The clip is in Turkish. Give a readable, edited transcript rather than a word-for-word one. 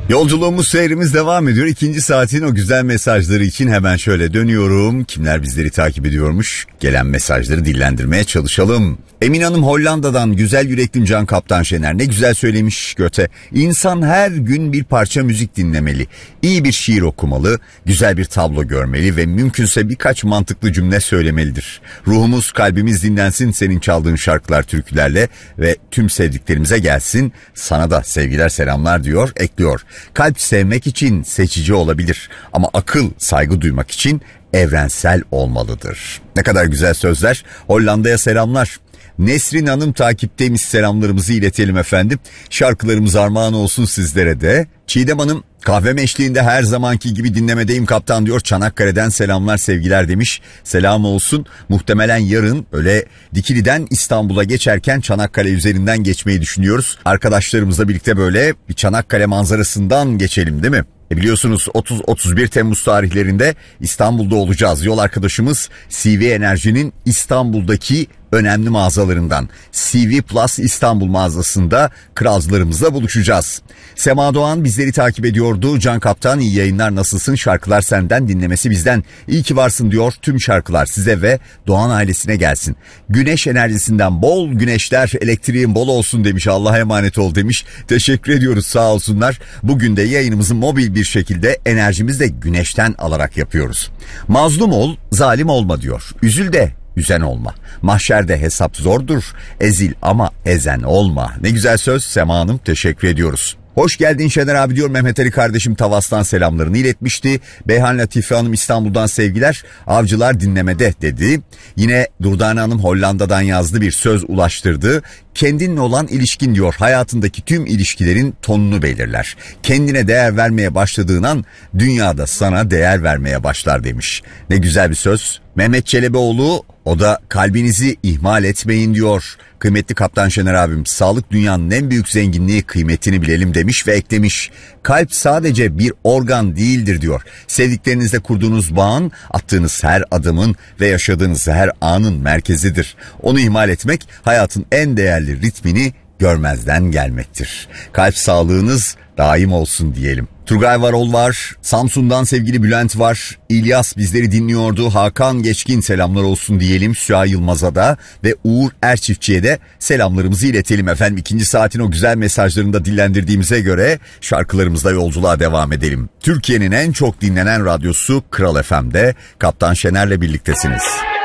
Yolculuğumuz, seyrimiz devam ediyor. İkinci saatin o güzel mesajları için hemen şöyle dönüyorum. Kimler bizleri takip ediyormuş? Gelen mesajları dillendirmeye çalışalım. Emin Hanım Hollanda'dan, güzel yüreklim Can Kaptan Şener. Ne güzel söylemiş Göte. İnsan her gün bir parça müzik dinlemeli. İyi bir şiir okumalı, güzel bir tablo görmeli ve mümkünse birkaç mantıklı cümle söylemelidir. Ruhumuz, kalbimiz dinlensin senin çaldığın şarkılar, türkülerle ve tüm sevdiklerimize gelsin. Sana da sevgiler, selamlar diyor, ekliyor. Kalp sevmek için seçici olabilir ama akıl saygı duymak için evrensel olmalıdır. Ne kadar güzel sözler. Hollanda'ya selamlar. Nesrin Hanım takipteymiş, selamlarımızı iletelim efendim. Şarkılarımız armağan olsun sizlere de. Çiğdem Hanım, kahvem eşliğinde her zamanki gibi dinlemedeyim kaptan diyor. Çanakkale'den selamlar, sevgiler demiş. Selam olsun. Muhtemelen yarın öyle Dikili'den İstanbul'a geçerken Çanakkale üzerinden geçmeyi düşünüyoruz. Arkadaşlarımızla birlikte böyle bir Çanakkale manzarasından geçelim, değil mi? Biliyorsunuz 30-31 Temmuz tarihlerinde İstanbul'da olacağız. Yol arkadaşımız CV Enerji'nin İstanbul'daki önemli mağazalarından CV Plus İstanbul mağazasında kralcılarımızla buluşacağız. Sema Doğan bizleri takip ediyordu. Can Kaptan, iyi yayınlar, nasılsın? Şarkılar senden, dinlemesi bizden. İyi ki varsın diyor. Tüm şarkılar size ve Doğan ailesine gelsin. Güneş enerjisinden bol güneşler, elektriğin bol olsun demiş. Allah'a emanet ol demiş. Teşekkür ediyoruz, sağ olsunlar. Bugün de yayınımızı mobil bir şekilde enerjimizi de güneşten alarak yapıyoruz. Mazlum ol, zalim olma diyor. Üzül de üzen olma. Mahşerde hesap zordur. Ezil ama ezen olma. Ne güzel söz Sema Hanım, teşekkür ediyoruz. Hoş geldin Şener abi diyor. Mehmet Ali kardeşim Tavas'tan selamlarını iletmişti. Beyhan Latife Hanım İstanbul'dan sevgiler. Avcılar dinlemede dedi. Yine Durdane Hanım Hollanda'dan yazdı, bir söz ulaştırdı. Kendinle olan ilişkin diyor, hayatındaki tüm ilişkilerin tonunu belirler. Kendine değer vermeye başladığın an dünyada sana değer vermeye başlar demiş. Ne güzel bir söz. Mehmet Çelebioğlu, o da kalbinizi ihmal etmeyin diyor. Kıymetli Kaptan Şener abim, sağlık dünyanın en büyük zenginliği, kıymetini bilelim demiş ve eklemiş. Kalp sadece bir organ değildir diyor. Sevdiklerinizle kurduğunuz bağın, attığınız her adımın ve yaşadığınız her anın merkezidir. Onu ihmal etmek hayatın en değerli ritmini görmezden gelmektir. Kalp sağlığınız daim olsun diyelim. Turgay Varol var, Samsun'dan sevgili Bülent var, İlyas bizleri dinliyordu, Hakan Geçkin selamlar olsun diyelim, Süha Yılmaz'a da ve Uğur Erçiftçi'ye de selamlarımızı iletelim efendim. İkinci saatin o güzel mesajlarını da dillendirdiğimize göre şarkılarımızla yolculuğa devam edelim. Türkiye'nin en çok dinlenen radyosu Kral FM'de Kaptan Şener'le birliktesiniz.